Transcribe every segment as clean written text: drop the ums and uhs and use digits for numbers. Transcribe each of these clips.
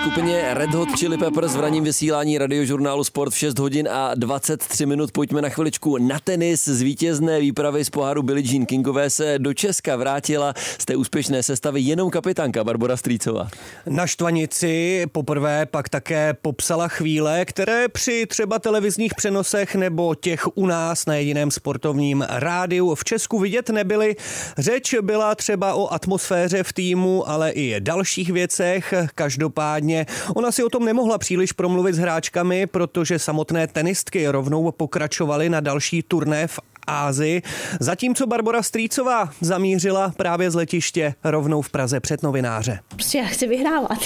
skupině Red Hot Chili Peppers v ranním vysílání Radiožurnálu Sport v 6 hodin a 23 minut. Pojďme na chviličku na tenis. Z vítězné výpravy z poháru Billie Jean Kingové se do Česka vrátila z té úspěšné sestavy jenom kapitánka Barbora Strýcová. Na štvanici poprvé pak také popsala chvíle, které při třeba televizních přenosech nebo těch u nás na jediném sportovním rádiu v Česku vidět nebyly. Řeč byla třeba o atmosféře v týmu, ale i dalších věcech. Každopádně ona si o tom nemohla příliš promluvit s hráčkami, protože samotné tenistky rovnou pokračovaly na další turné v Ázii, zatímco Barbora Strýcová zamířila právě z letiště rovnou v Praze před novináře. Prostě já chci vyhrávat,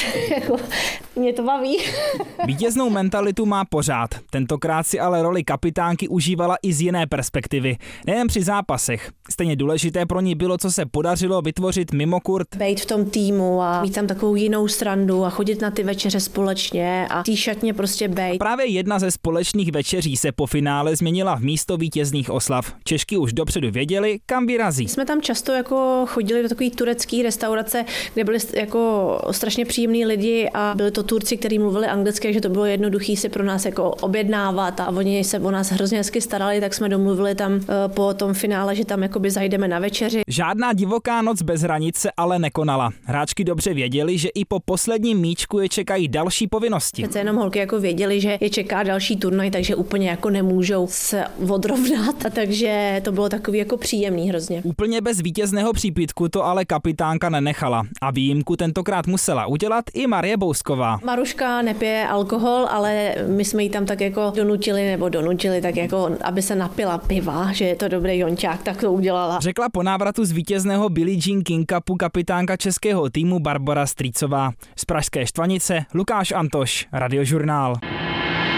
mě to baví. Vítěznou mentalitu má pořád, tentokrát si ale roli kapitánky užívala i z jiné perspektivy, nejen při zápasech. Stejně důležité pro ní bylo, co se podařilo vytvořit mimo kurt. Bejt v tom týmu a mít tam takovou jinou srandu a chodit na ty večeře společně a tý šatně prostě bejt. Právě jedna ze společných večeří se po finále změnila v místo vítězných oslav. Češky už dopředu věděli, kam vyrazí. Jsme tam často jako chodili do takový turecký restaurace, kde byli jako strašně příjemní lidi a byli to Turci, kteří mluvili anglicky, takže to bylo jednoduché si pro nás jako objednávat a oni se o nás hrozně hezky starali, tak jsme domluvili tam po tom finále, že tam jakoby zajdeme na večeři. Žádná divoká noc bez hranic se ale nekonala. Hráčky dobře věděli, že i po posledním míčku je čekají další povinnosti. Přece jenom holky jako věděli, že je čeká další turnaj, takže úplně jako nemůžou se odrovnat, a takže to bylo takový jako příjemný hrozně. Úplně bez vítězného přípitku to ale kapitánka nenechala a výjimku tentokrát musela udělat i Marie Bousková. Maruška nepije alkohol, ale my jsme jí tam tak jako donutili tak jako, aby se napila piva, že je to dobrý jonťák, tak to udělala. Řekla po návratu z vítězného Billie Jean King Cupu kapitánka českého týmu Barbora Strýcová. Z pražské Štvanice Lukáš Antoš, Radiožurnál.